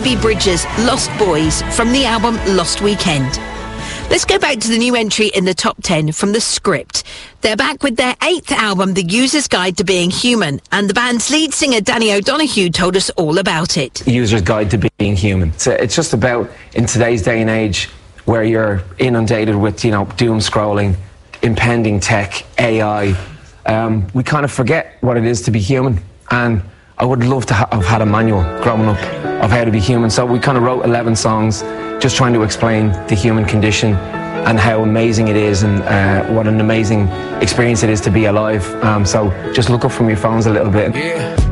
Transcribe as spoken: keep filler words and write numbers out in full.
Phoebe Bridgers' Lost Boys from the album Lost Weekend. Let's go back to the new entry in the top ten from The Script. They're back with their eighth album, The User's Guide to Being Human, and the band's lead singer Danny O'Donoghue told us all about it. User's Guide to Being Human. So it's just about, in today's day and age, where you're inundated with, you know, doom scrolling, impending tech, A I, um, we kind of forget what it is to be human. And I would love to ha have had a manual growing up of how to be human. So we kind of wrote eleven songs just trying to explain the human condition and how amazing it is, and uh, what an amazing experience it is to be alive. Um, so just look up from your phones a little bit. Yeah.